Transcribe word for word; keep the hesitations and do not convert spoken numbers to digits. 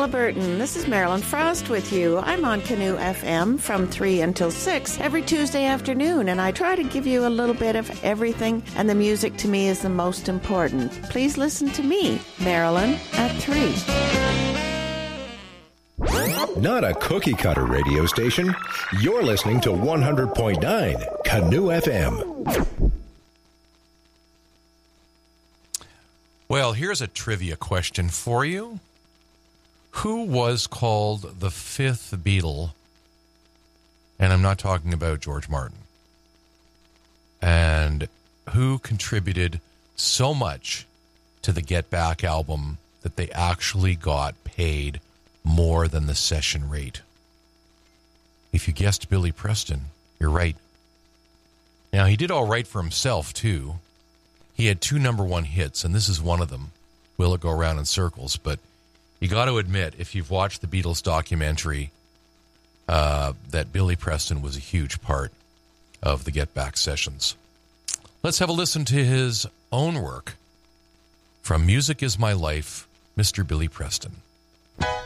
Halliburton. This is Marilyn Frost with you. I'm on Canoe F M from three until six every Tuesday afternoon, and I try to give you a little bit of everything, and the music to me is the most important. Please listen to me, Marilyn, at three. Not a cookie-cutter radio station. You're listening to one hundred point nine Canoe F M. Well, here's a trivia question for you. Who was called the fifth Beatle? And I'm not talking about George Martin. And who contributed so much to the Get Back album that they actually got paid more than the session rate? If you guessed Billy Preston, you're right. Now, he did all right for himself, too. He had two number one hits, and this is one of them, Will It Go Round in Circles? But you got to admit, if you've watched the Beatles documentary, uh, that Billy Preston was a huge part of the Get Back sessions. Let's have a listen to his own work from Music Is My Life, Mister Billy Preston.